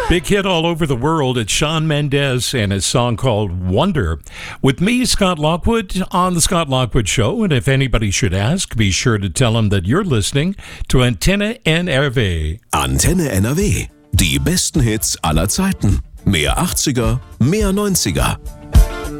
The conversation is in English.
Big hit all over the world. It's Shawn Mendes and his song called Wonder. With me, Scott Lockwood, on The Scott Lockwood Show. And if anybody should ask, be sure to tell them that you're listening to Antenne NRW. Antenne NRW. Die besten Hits aller Zeiten. Mehr 80er, mehr 90er.